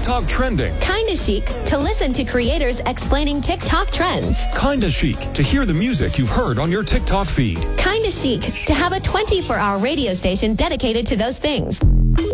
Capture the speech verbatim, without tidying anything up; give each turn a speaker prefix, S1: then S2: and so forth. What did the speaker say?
S1: TikTok trending.
S2: Kinda Chic, to listen to creators explaining TikTok trends.
S1: Kinda Chic, to hear the music you've heard on your TikTok feed.
S2: Kinda Chic, to have a twenty-four hour radio station dedicated to those things.